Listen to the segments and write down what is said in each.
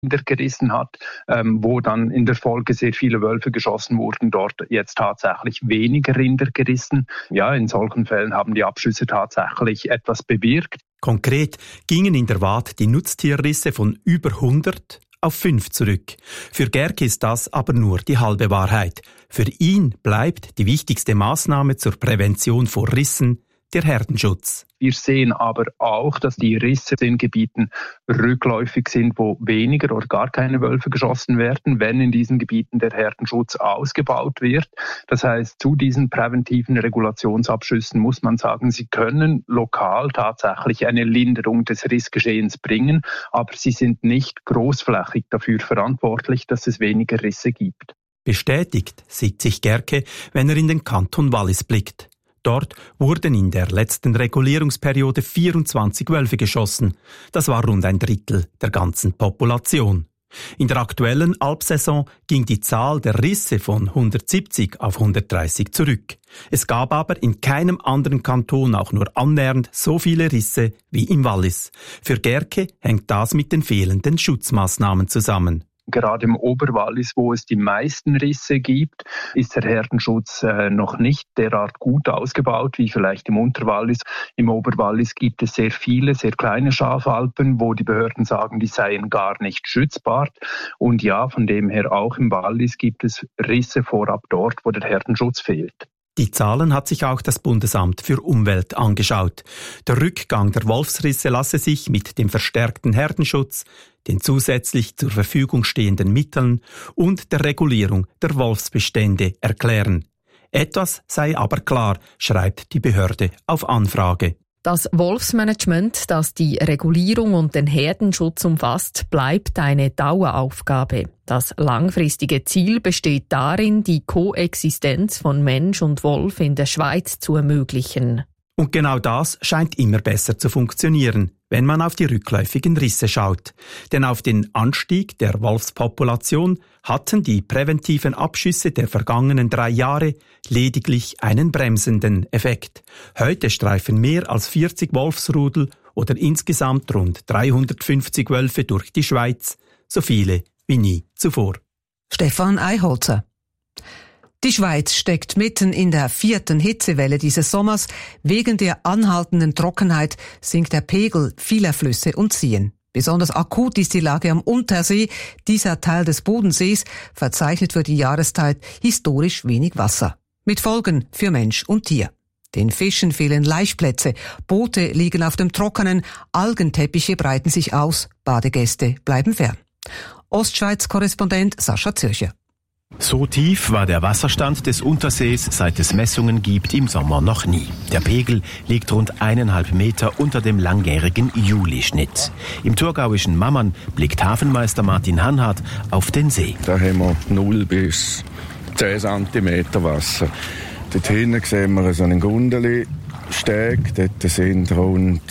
gerissen hat, wo dann in der Folge sehr viele Wölfe geschossen wurden, dort jetzt tatsächlich weniger Rinder gerissen. Ja, in solchen Fällen haben die Abschüsse tatsächlich etwas bewirkt. Konkret gingen in der Waadt die Nutztierrisse von über 100 auf 5 zurück. Für Gerke ist das aber nur die halbe Wahrheit. Für ihn bleibt die wichtigste Maßnahme zur Prävention vor Rissen der Herdenschutz. Wir sehen aber auch, dass die Risse in Gebieten rückläufig sind, wo weniger oder gar keine Wölfe geschossen werden, wenn in diesen Gebieten der Herdenschutz ausgebaut wird. Das heißt, zu diesen präventiven Regulationsabschüssen muss man sagen, sie können lokal tatsächlich eine Linderung des Rissgeschehens bringen, aber sie sind nicht großflächig dafür verantwortlich, dass es weniger Risse gibt. Bestätigt sieht sich Gerke, wenn er in den Kanton Wallis blickt. Dort wurden in der letzten Regulierungsperiode 24 Wölfe geschossen. Das war rund ein Drittel der ganzen Population. In der aktuellen Alpsaison ging die Zahl der Risse von 170 auf 130 zurück. Es gab aber in keinem anderen Kanton auch nur annähernd so viele Risse wie im Wallis. Für Gerke hängt das mit den fehlenden Schutzmaßnahmen zusammen. Gerade im Oberwallis, wo es die meisten Risse gibt, ist der Herdenschutz noch nicht derart gut ausgebaut wie vielleicht im Unterwallis. Im Oberwallis gibt es sehr viele, sehr kleine Schafalpen, wo die Behörden sagen, die seien gar nicht schützbar. Und ja, von dem her auch im Wallis gibt es Risse vorab dort, wo der Herdenschutz fehlt. Die Zahlen hat sich auch das Bundesamt für Umwelt angeschaut. Der Rückgang der Wolfsrisse lasse sich mit dem verstärkten Herdenschutz, den zusätzlich zur Verfügung stehenden Mitteln und der Regulierung der Wolfsbestände erklären. Etwas sei aber klar, schreibt die Behörde auf Anfrage. Das Wolfsmanagement, das die Regulierung und den Herdenschutz umfasst, bleibt eine Daueraufgabe. Das langfristige Ziel besteht darin, die Koexistenz von Mensch und Wolf in der Schweiz zu ermöglichen. Und genau das scheint immer besser zu funktionieren, wenn man auf die rückläufigen Risse schaut. Denn auf den Anstieg der Wolfspopulation hatten die präventiven Abschüsse der vergangenen 3 Jahre lediglich einen bremsenden Effekt. Heute streifen mehr als 40 Wolfsrudel oder insgesamt rund 350 Wölfe durch die Schweiz, so viele wie nie zuvor. Stefan Eiholzer. Die Schweiz steckt mitten in der 4. Hitzewelle dieses Sommers. Wegen der anhaltenden Trockenheit sinkt der Pegel vieler Flüsse und Seen. Besonders akut ist die Lage am Untersee. Dieser Teil des Bodensees verzeichnet für die Jahreszeit historisch wenig Wasser. Mit Folgen für Mensch und Tier. Den Fischen fehlen Laichplätze, Boote liegen auf dem Trockenen, Algenteppiche breiten sich aus, Badegäste bleiben fern. Ostschweiz-Korrespondent Sascha Zürcher. So tief war der Wasserstand des Untersees, seit es Messungen gibt, im Sommer noch nie. Der Pegel liegt rund 1,5 Meter unter dem langjährigen Juli-Schnitt. Im thurgauischen Mammern blickt Hafenmeister Martin Hanhardt auf den See. Da haben wir 0 bis 10 Zentimeter Wasser. Dort hinten sehen wir so einen Gundeli-Steg. Dort sind rund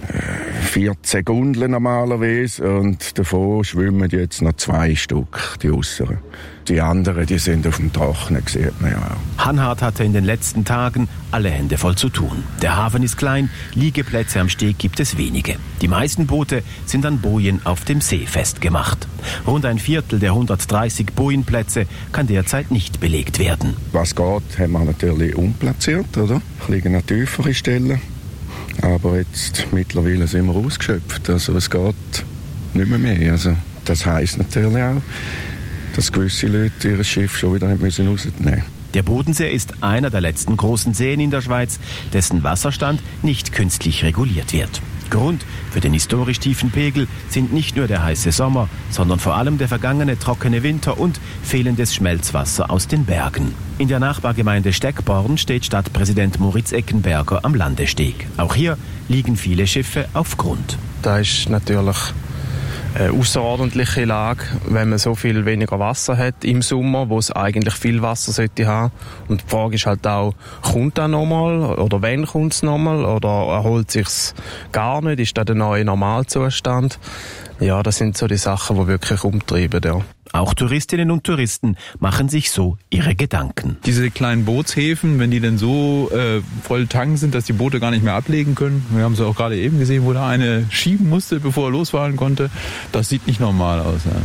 14 Gundeln normalerweise und davon schwimmen jetzt noch 2 Stück, die äußeren. Die anderen, die sind auf dem Trockenen, sieht man ja auch. Hanhardt hatte in den letzten Tagen alle Hände voll zu tun. Der Hafen ist klein, Liegeplätze am Steg gibt es wenige. Die meisten Boote sind an Bojen auf dem See festgemacht. Rund ein Viertel der 130 Bojenplätze kann derzeit nicht belegt werden. Was geht, haben wir natürlich umplatziert, oder? Liegen noch tiefere Stellen. Aber jetzt mittlerweile sind wir ausgeschöpft. Also es geht nicht mehr. Also das heisst natürlich auch, dass gewisse Leute ihr Schiff schon wieder rausnehmen müssen. Der Bodensee ist einer der letzten großen Seen in der Schweiz, dessen Wasserstand nicht künstlich reguliert wird. Grund für den historisch tiefen Pegel sind nicht nur der heiße Sommer, sondern vor allem der vergangene trockene Winter und fehlendes Schmelzwasser aus den Bergen. In der Nachbargemeinde Steckborn steht Stadtpräsident Moritz Eckenberger am Landesteg. Auch hier liegen viele Schiffe auf Grund. Da ist natürlich eine außerordentliche Lage, wenn man so viel weniger Wasser hat im Sommer, wo es eigentlich viel Wasser sollte haben. Und die Frage ist halt auch, kommt das nochmal oder wann kommt es nochmal oder erholt es sich gar nicht? Ist das der neue Normalzustand? Ja, das sind so die Sachen, die wirklich umtreiben. Ja. Auch Touristinnen und Touristen machen sich so ihre Gedanken. Diese kleinen Bootshäfen, wenn die denn so voll tanken sind, dass die Boote gar nicht mehr ablegen können. Wir haben es auch gerade eben gesehen, wo da eine schieben musste, bevor er losfahren konnte. Das sieht nicht normal aus. Ja.